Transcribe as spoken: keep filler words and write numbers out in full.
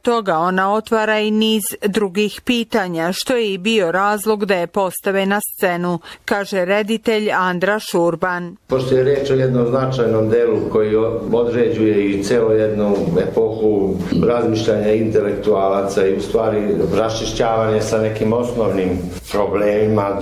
toga ona otvara i niz drugih pitanja, što je i bio razlog da je postave na scenu, kaže reditelj Andra Šurban. Pošto je reč o jednom značajnom delu koji određuje i celo jednu epohu razmišljanja intelektualaca i u stvari raščišćavanje sa nekim osnovnim problemima